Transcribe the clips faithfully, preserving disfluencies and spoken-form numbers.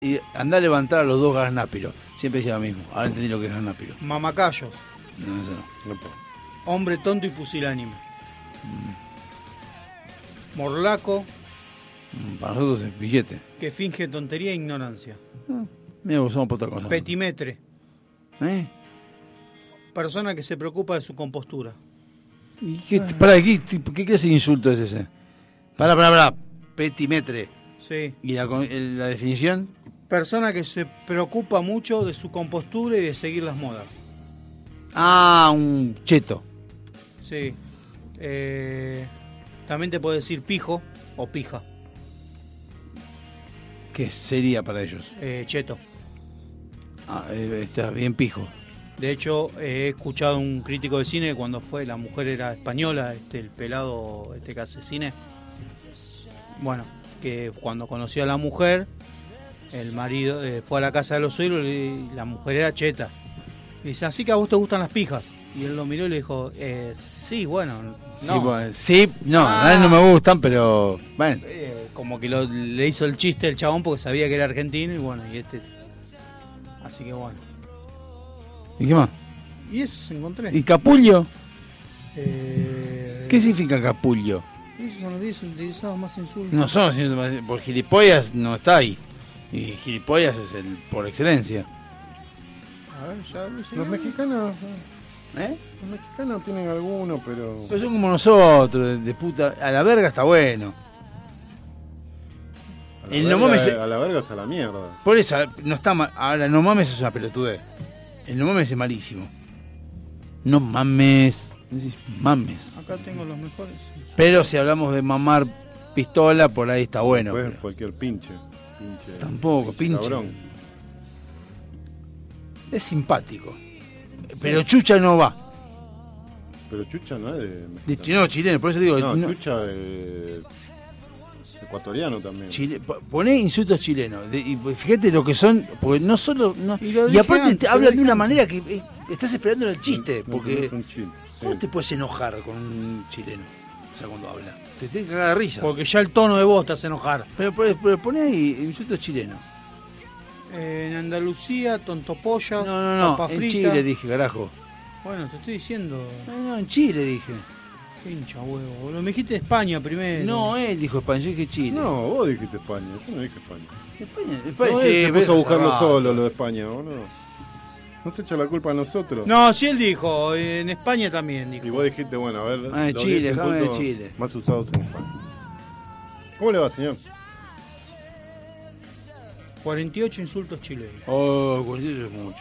y andá a levantar a los dos garnápiros. Siempre decía lo mismo. Ahora entendí lo que es garnápiro. Mamacayos. No, eso no. Hombre tonto y pusilánime. Mm. Morlaco. Mm, para nosotros es billete. Que finge tontería e ignorancia. Ah, mira, usamos por otra cosa. Petimetre. ¿Eh? Persona que se preocupa de su compostura. ¿Y qué, pará, ¿qué, qué clase de insulto es ese? Pará, pará, pará. Petimetre. Sí. ¿Y la, la definición? Persona que se preocupa mucho de su compostura y de seguir las modas. Ah, un cheto. Sí. Eh, también te puede decir pijo o pija. ¿Qué sería para ellos? Eh, cheto. Ah, eh, está bien pijo. De hecho, eh, he escuchado un crítico de cine cuando fue, la mujer era española, este, el pelado este que hace cine. Bueno, que cuando conoció a la mujer, el marido eh, fue a la casa de los suegros y la mujer era cheta. Y dice, así que a vos te gustan las pijas. Y él lo miró y le dijo, eh, sí, bueno, no. Sí, bueno, sí no, ah, a él no me gustan, pero bueno. Eh, como que lo, le hizo el chiste el chabón porque sabía que era argentino y bueno, y este... Así que bueno. ¿Y qué más? Y eso se encontré. ¿Y capullo? Eh... ¿Qué significa capullo? Esos son los días utilizados más insultos. No son, por gilipollas no está ahí. Y gilipollas es el por excelencia. A ver, ya lo Los mexicanos... ¿Eh? Los mexicanos tienen alguno, pero... Pero son como nosotros, de, de puta... A la verga está bueno. A la, el verga, no mames... a la verga es a la mierda. Por eso, no está mal. Ahora, no mames es una pelotudez. El no mames es malísimo. No mames. Decís, mames. Acá tengo los mejores. Pero si hablamos de mamar pistola, por ahí está bueno. Pues Pero... cualquier pinche. pinche Tampoco, pinche. Cabrón. Es simpático. Pero chucha no va. Pero chucha no es de... De no, chileno, por eso digo... No, no. chucha de... ecuatoriano también. Chile, poné insultos chilenos. De, y fíjate lo que son, porque no solo... No, y, y aparte antes, te hablan de una manera que eh, estás esperando el chiste. No, porque no es un ¿cómo sí. te puedes enojar con un chileno? O sea, cuando habla. Te tiene que cagar de risa. Porque ya el tono de voz te hace enojar. Pero, pero, pero poné ahí insultos chilenos. Eh, en Andalucía, tontopollas, No, no, no. papa En frita. Chile dije, carajo. Bueno, te estoy diciendo... No, no, en Chile dije. Pincha huevo. Lo me dijiste España primero. No, él dijo España, yo dije Chile. No, vos dijiste España, yo no dije España. España, España No, sí, él se puso a buscarlo cerrado. solo, lo de España, boludo. No se echa la culpa a nosotros. No, sí él dijo, en España también dijo. Y vos dijiste, bueno, a ver... Ah, de los Chile, diez déjame de insultos Chile. Más usados en España. ¿Cómo le va, señor? cuarenta y ocho insultos chilenos. Oh, cuarenta y ocho es mucho.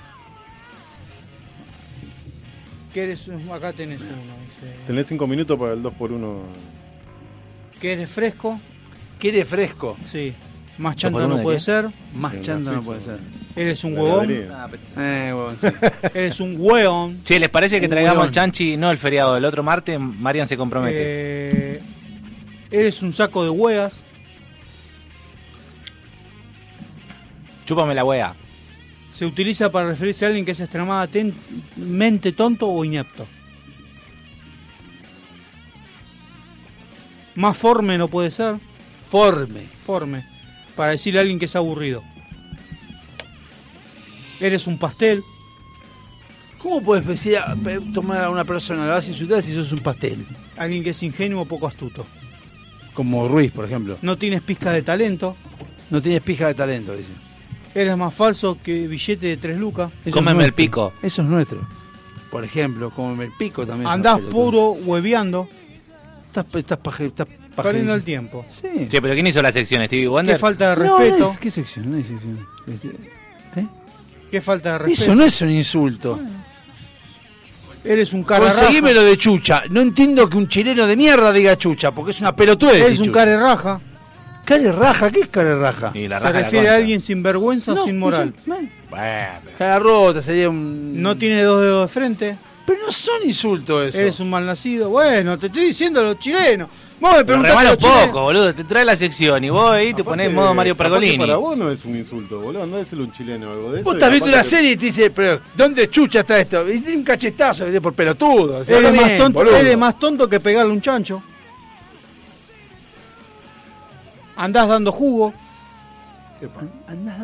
¿Qué eres? Acá tenés uno. Dice. Tenés cinco minutos para el dos por uno. ¿Qué eres fresco? ¿Quiere fresco? Sí. Más chanta no puede ser. Más chanta no puede ser. Eres un La huevón. heladería. Eh, huevón, sí. Eres un hueón. Che, ¿les parece que Un traigamos hueón. el chanchi, no el feriado, el otro martes? Marian se compromete. Eh, eres un saco de hueas. Chúpame la wea. Se utiliza para referirse a alguien que es extremadamente tonto o inepto. Más forme no puede ser. Forme. Forme. Para decirle a alguien que es aburrido. Eres un pastel. ¿Cómo puedes decir a- pe- tomar a una persona, la vas a insultar si sos un pastel? Alguien que es ingenuo o poco astuto. Como Ruiz, por ejemplo. No tienes pizca de talento. No tienes pija de talento, dice. Eres más falso que billete de tres lucas. Eso Cómeme es el nuestro. pico. Eso es nuestro. Por ejemplo, cómeme el pico también. es Andás una pelotudez. puro hueveando. Estás, estás, paje, estás Perdiendo pajerísimo. el tiempo. Sí. Che, pero ¿quién hizo la sección? ¿Stevie Qué Wonder? falta de No, respeto. no es- ¿qué sección? No hay sección. ¿Eh? Qué falta de respeto. Eso no es un insulto. Eres un cara Conseguime raja. lo de chucha. No entiendo que un chileno de mierda diga chucha, porque es una pelotudez. Eres decir un chucha. care raja. Care raja, ¿qué es care raja? Y la Se raja de la refiere a concha. alguien sin vergüenza o sin moral. escucha, man, Bueno, cara rota sería un. No tiene dos dedos de frente. Pero no son insultos eso. Eres un malnacido. Bueno, te estoy diciendo los chilenos. Vos me pero preguntaste remala los un poco, chilenos. boludo. Te trae la sección y vos ahí te ponés en modo Mario Aparte, Pergolini. para vos no es un insulto, boludo. Andá a decirle a un chileno algo de eso. Vos y estás viendo capaz una que- serie y te dice, pero ¿dónde chucha está esto? Y tiene un cachetazo ¿viste? Por pelotudo. O sea, Eres está más, bien, tonto, boludo. eres más tonto que pegarle un chancho. Andás dando jugo. Epa. Andás